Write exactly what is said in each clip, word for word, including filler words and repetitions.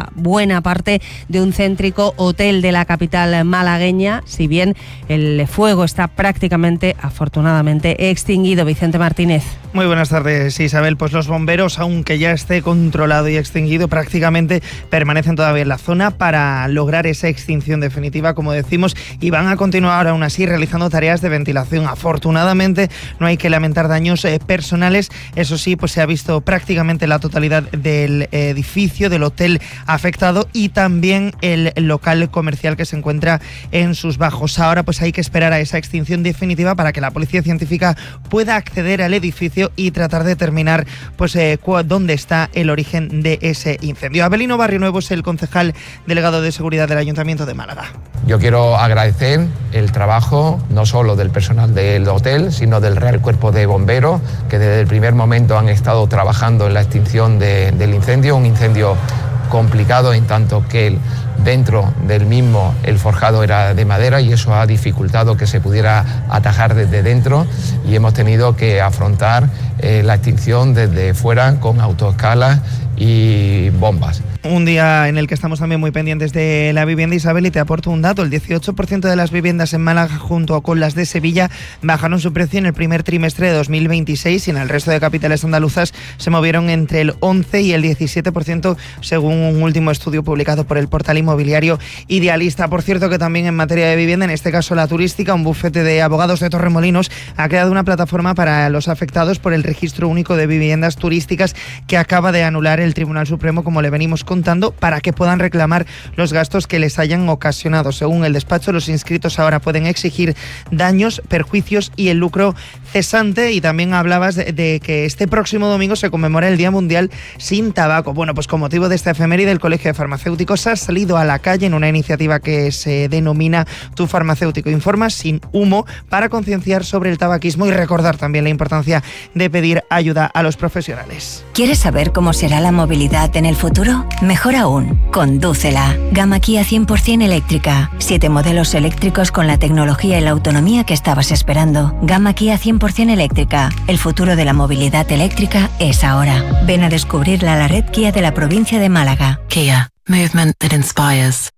a buena parte de un céntrico hotel de la capital malagueña, si bien el fuego está prácticamente, afortunadamente, extinguido. Vicente Martínez. Muy buenas tardes, Isabel. Pues los bomberos, aunque ya esté controlado y extinguido, prácticamente permanecen todavía en la zona para lograr esa extinción definitiva, como decimos, y van a continuar aún así realizando tareas de ventilación. Afortunadamente no hay que lamentar daños eh, personales. Eso sí, pues se ha visto prácticamente la totalidad del edificio, del hotel afectado, y también el local comercial que se encuentra en sus bajos. Ahora pues hay que esperar a esa extinción definitiva para que la policía científica pueda acceder al edificio y tratar de determinar pues eh, dónde está el origen de ese incendio. Abelino Barrio Nuevo es el concejal delegado de seguridad del Ayuntamiento de Málaga. Yo quiero agradecer el trabajo no solo del personal del hotel, sino del Real Cuerpo de Bomberos, que desde el primer momento han estado trabajando en la extinción de, del incendio, un incendio complicado en tanto que el, dentro del mismo el forjado era de madera y eso ha dificultado que se pudiera atajar desde dentro, y hemos tenido que afrontar eh, la extinción desde fuera con autoescalas y bombas. Un día en el que estamos también muy pendientes de la vivienda, Isabel, y te aporto un dato. El dieciocho por ciento de las viviendas en Málaga, junto con las de Sevilla, bajaron su precio en el primer trimestre de dos mil veintiséis, y en el resto de capitales andaluzas se movieron entre el once y el diecisiete por ciento, según un último estudio publicado por el portal inmobiliario Idealista. Por cierto, que también en materia de vivienda, en este caso la turística, un bufete de abogados de Torremolinos ha creado una plataforma para los afectados por el Registro Único de Viviendas Turísticas, que acaba de anular el Tribunal Supremo, como le venimos contando, para que puedan reclamar los gastos que les hayan ocasionado. Según el despacho, los inscritos ahora pueden exigir daños, perjuicios y el lucro cesante. Y también hablabas de, de que este próximo domingo se conmemora el Día Mundial sin Tabaco. Bueno, pues con motivo de esta efeméride, el Colegio de Farmacéuticos ha salido a la calle en una iniciativa que se denomina Tu Farmacéutico Informa sin Humo, para concienciar sobre el tabaquismo y recordar también la importancia de pedir ayuda a los profesionales. ¿Quieres saber cómo será la movilidad en el futuro? Mejor aún, condúcela. Gama Kia cien por ciento eléctrica. Siete modelos eléctricos con la tecnología y la autonomía que estabas esperando. Gama Kia cien por ciento eléctrica. El futuro de la movilidad eléctrica es ahora. Ven a descubrirla a la red Kia de la provincia de Málaga. Kia. Movement that inspires.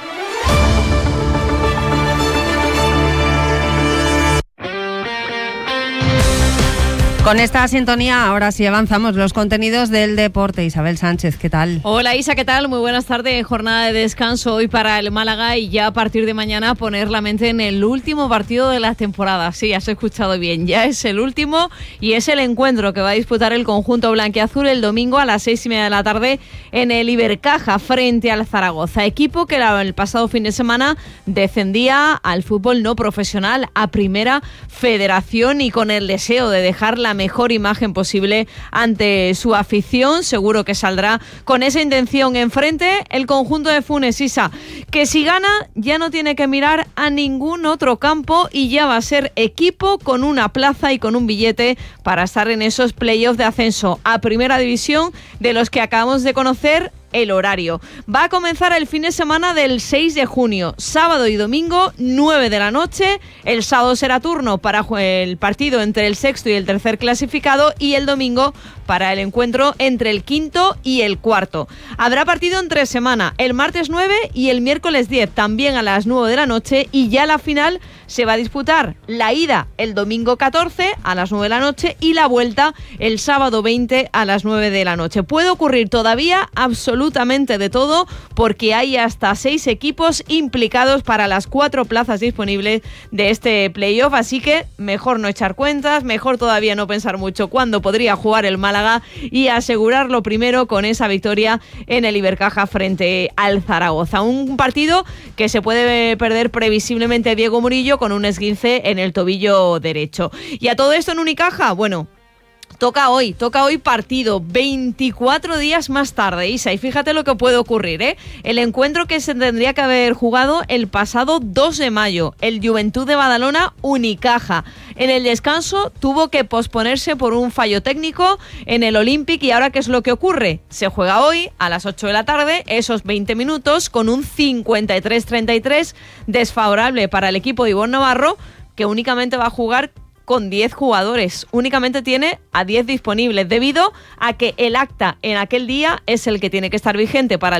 Con esta sintonía, ahora sí avanzamos los contenidos del deporte. Isabel Sánchez, ¿qué tal? Hola Isa, ¿qué tal? Muy buenas tardes. Jornada de descanso hoy para el Málaga, y ya a partir de mañana poner la mente en el último partido de la temporada. Sí, has escuchado bien, ya es el último, y es el encuentro que va a disputar el conjunto blanquiazul el domingo a las seis y media de la tarde en el Ibercaja frente al Zaragoza. Equipo que el pasado fin de semana descendía al fútbol no profesional, a Primera Federación, y con el deseo de dejar la mejor imagen posible ante su afición. Seguro que saldrá con esa intención enfrente el conjunto de Funes, Isa, que si gana ya no tiene que mirar a ningún otro campo y ya va a ser equipo con una plaza y con un billete para estar en esos playoffs de ascenso a Primera División, de los que acabamos de conocer el horario. Va a comenzar el fin de semana del seis de junio, sábado y domingo, nueve de la noche. El sábado será turno para el partido entre el sexto y el tercer clasificado, y el domingo para el encuentro entre el quinto y el cuarto. Habrá partido entre semana, el martes nueve y el miércoles diez, también a las nueve de la noche, y ya la final se va a disputar la ida el domingo catorce a las nueve de la noche y la vuelta el sábado veinte a las nueve de la noche. Puede ocurrir todavía absolutamente de todo, porque hay hasta seis equipos implicados para las cuatro plazas disponibles de este playoff, así que mejor no echar cuentas, mejor todavía no pensar mucho cuándo podría jugar el Málaga y asegurarlo primero con esa victoria en el Ibercaja frente al Zaragoza. Un partido que se puede perder previsiblemente Diego Murillo con un esguince en el tobillo derecho. Y a todo esto en Unicaja, bueno, Toca hoy, toca hoy partido, veinticuatro días más tarde, Isa, y fíjate lo que puede ocurrir, ¿eh? El encuentro que se tendría que haber jugado el pasado dos de mayo, el Juventud de Badalona Unicaja. En el descanso tuvo que posponerse por un fallo técnico en el Olympic, y ahora ¿qué es lo que ocurre? Se juega hoy a las ocho de la tarde, esos veinte minutos, con un cincuenta y tres treinta y tres desfavorable para el equipo de Ivonne Navarro, que únicamente va a jugar con diez jugadores, únicamente tiene a diez disponibles, debido a que el acta en aquel día es el que tiene que estar vigente para el